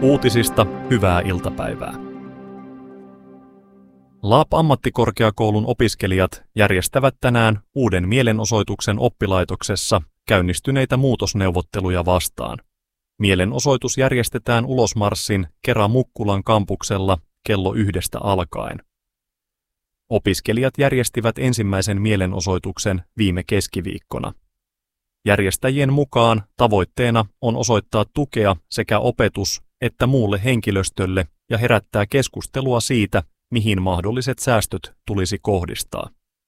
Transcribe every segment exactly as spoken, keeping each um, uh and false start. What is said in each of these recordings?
Uutisista hyvää iltapäivää. L A P-ammattikorkeakoulun opiskelijat järjestävät tänään uuden mielenosoituksen oppilaitoksessa käynnistyneitä muutosneuvotteluja vastaan. Mielenosoitus järjestetään ulosmarssin Kera-Mukkulan kampuksella kello yhdestä alkaen. Opiskelijat järjestivät ensimmäisen mielenosoituksen viime keskiviikkona. Järjestäjien mukaan tavoitteena on osoittaa tukea sekä opetus- että muulle henkilöstölle ja herättää keskustelua siitä, mihin mahdolliset säästöt tulisi kohdistaa.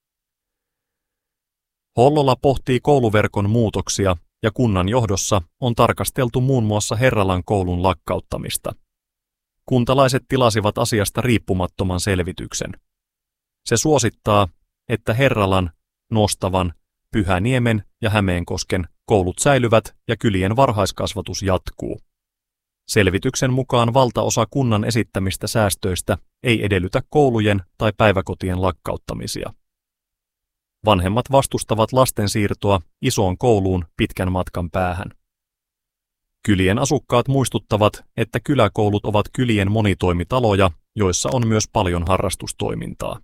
Hollola pohtii kouluverkon muutoksia ja kunnan johdossa on tarkasteltu muun muassa Herralan koulun lakkauttamista. Kuntalaiset tilasivat asiasta riippumattoman selvityksen. Se suosittaa, että Herralan, Nostavan, Pyhäniemen ja Hämeenkosken koulut säilyvät ja kylien varhaiskasvatus jatkuu. Selvityksen mukaan valtaosa kunnan esittämistä säästöistä ei edellytä koulujen tai päiväkotien lakkauttamisia. Vanhemmat vastustavat lasten siirtoa isoon kouluun pitkän matkan päähän. Kylien asukkaat muistuttavat, että kyläkoulut ovat kylien monitoimitaloja, joissa on myös paljon harrastustoimintaa.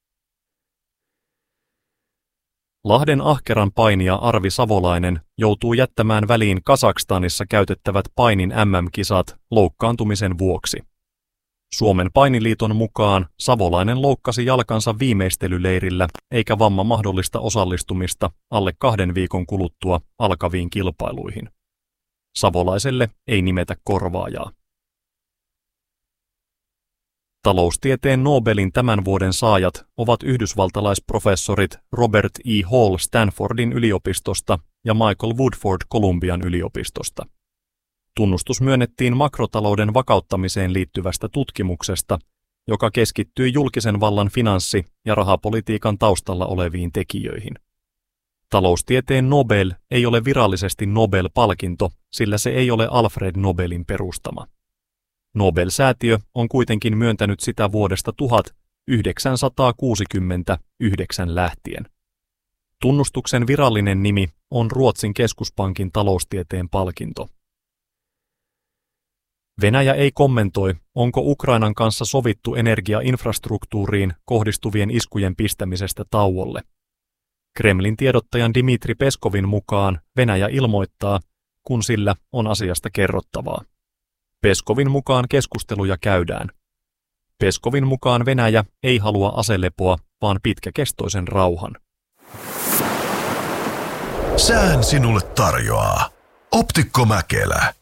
Lahden ahkeran painija Arvi Savolainen joutuu jättämään väliin Kazakstanissa käytettävät painin M M-kisat loukkaantumisen vuoksi. Suomen painiliiton mukaan Savolainen loukkasi jalkansa viimeistelyleirillä eikä vamma mahdollista osallistumista alle kahden viikon kuluttua alkaviin kilpailuihin. Savolaiselle ei nimetä korvaajaa. Taloustieteen Nobelin tämän vuoden saajat ovat yhdysvaltalaisprofessorit Robert E. Hall Stanfordin yliopistosta ja Michael Woodford Columbian yliopistosta. Tunnustus myönnettiin makrotalouden vakauttamiseen liittyvästä tutkimuksesta, joka keskittyi julkisen vallan finanssi- ja rahapolitiikan taustalla oleviin tekijöihin. Taloustieteen Nobel ei ole virallisesti Nobel-palkinto, sillä se ei ole Alfred Nobelin perustama. Nobel-säätiö on kuitenkin myöntänyt sitä vuodesta tuhatyhdeksänsataakuusikymmentäyhdeksän lähtien. Tunnustuksen virallinen nimi on Ruotsin keskuspankin taloustieteen palkinto. Venäjä ei kommentoi, onko Ukrainan kanssa sovittu energiainfrastruktuuriin kohdistuvien iskujen pistämisestä tauolle. Kremlin tiedottajan Dmitri Peskovin mukaan Venäjä ilmoittaa, kun sillä on asiasta kerrottavaa. Peskovin mukaan keskusteluja käydään. Peskovin mukaan Venäjä ei halua aselepoa, vaan pitkäkestoisen rauhan. Sään sinulle tarjoaa Optikko Mäkelä.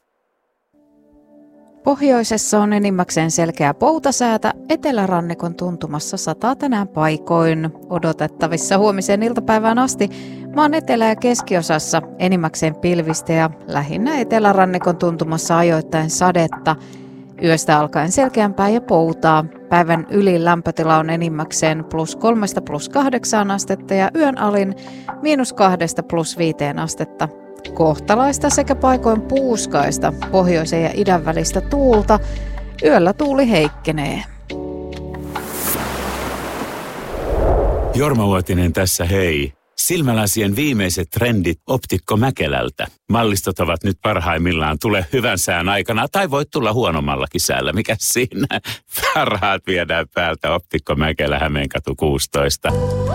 Pohjoisessa on enimmäkseen selkeä poutasäätä, etelärannikon tuntumassa sataa tänään paikoin. Odotettavissa huomiseen iltapäivään asti maan etelä- ja keskiosassa enimmäkseen pilvistä ja lähinnä etelärannikon tuntumassa ajoittain sadetta. Yöstä alkaen selkeämpää ja poutaa. Päivän ylin lämpötila on enimmäkseen plus kolmesta plus kahdeksaan astetta ja yön alin miinus kahdesta plus viiteen astetta. Kohtalaista sekä paikoin puuskaista pohjoisen ja idän välistä tuulta. Yöllä tuuli heikkenee. Jorma Uotinen tässä hei. Silmälasien viimeiset trendit Optikko Mäkelältä. Mallistot ovat nyt parhaimmillaan. Tule hyvän sään aikana tai voit tulla huonommallakin säällä. Mikä siinä? Parhaat viedään päältä. Optikko Mäkelä, Hämeenkatu kuusitoista.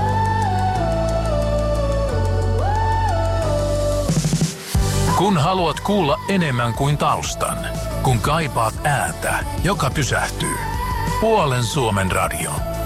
Kun haluat kuulla enemmän kuin taustan, kun kaipaat ääntä, joka pysähtyy. Puolen Suomen radio.